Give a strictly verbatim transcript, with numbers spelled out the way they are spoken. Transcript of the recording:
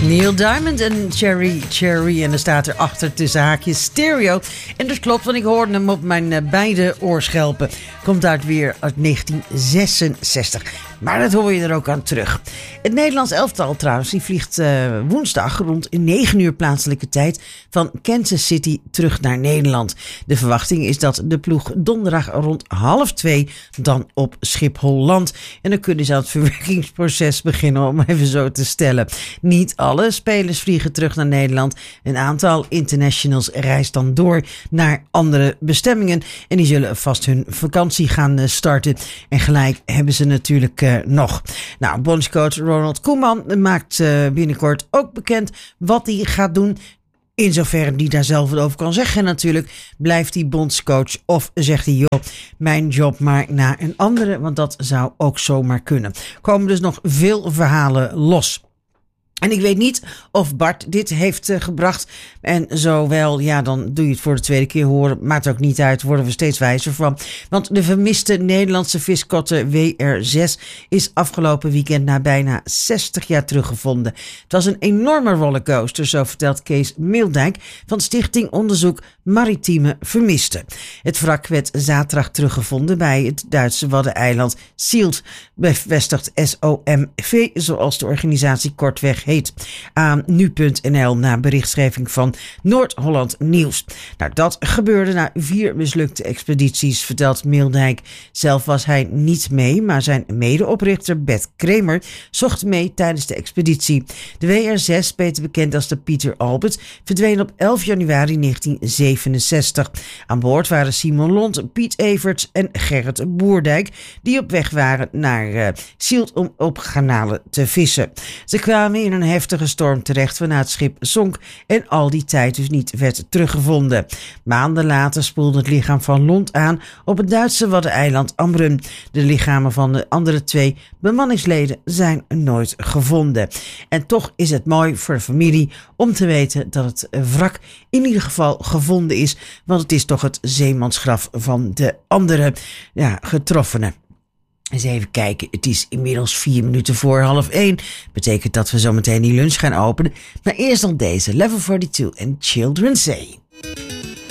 Neil Diamond en Cherry Cherry. En er staat er achter tussen haakjes stereo. En dat klopt, want ik hoorde hem op mijn uh, beide oorschelpen. Komt uit weer uit negentien zesenzestig. Maar dat hoor je er ook aan terug. Het Nederlands elftal trouwens, die vliegt uh, woensdag rond negen uur plaatselijke tijd van Kansas City terug naar Nederland. De verwachting is dat de ploeg donderdag rond half twee dan op Schiphol landt. En dan kunnen ze aan het verwerkingsproces beginnen, om even zo te stellen. Niet alle spelers vliegen terug naar Nederland. Een aantal internationals reist dan door naar andere bestemmingen. En die zullen vast hun vakantie gaan starten. En gelijk hebben ze natuurlijk uh, nog. Nou, bondscoach Ronald Koeman maakt uh, binnenkort ook bekend wat hij gaat doen. In zoverre die daar zelf wat over kan zeggen natuurlijk. Blijft hij bondscoach of zegt hij, joh, mijn job maar naar een andere. Want dat zou ook zomaar kunnen. Komen dus nog veel verhalen los. En ik weet niet of Bart dit heeft uh, gebracht. En zowel, ja, dan doe je het voor de tweede keer horen. Maakt ook niet uit, worden we steeds wijzer van. Want de vermiste Nederlandse viskotte W R zes is afgelopen weekend na bijna zestig jaar teruggevonden. Het was een enorme rollercoaster, zo vertelt Kees Mildijk van Stichting Onderzoek Maritieme Vermisten. Het wrak werd zaterdag teruggevonden bij het Duitse waddeneiland Sylt, bevestigt S O M V, zoals de organisatie kortweg heet, aan nu punt n l na berichtgeving van Noord-Holland Nieuws. Nou, dat gebeurde na vier mislukte expedities, vertelt Mildijk. Zelf was hij niet mee, maar zijn medeoprichter Bert Kramer zocht mee tijdens de expeditie. De W R zes, beter bekend als de Pieter Albert, verdween op elf januari negentien zevenenzestig. Aan boord waren Simon Lont, Piet Everts en Gerrit Boerdijk, die op weg waren naar uh, Sylt om op garnalen te vissen. Ze kwamen in een heftige storm terecht waarna het schip zonk en al die tijd dus niet werd teruggevonden. Maanden later spoelde het lichaam van Lont aan op het Duitse waddeneiland Amrum. De lichamen van de andere twee bemanningsleden zijn nooit gevonden. En toch is het mooi voor de familie om te weten dat het wrak in ieder geval gevonden is, want het is toch het zeemansgraf van de andere ja, getroffenen. Eens even kijken, het is inmiddels vier minuten voor half één. Betekent dat we zometeen die lunch gaan openen. Maar eerst dan deze, Level tweeënveertig en Children Say.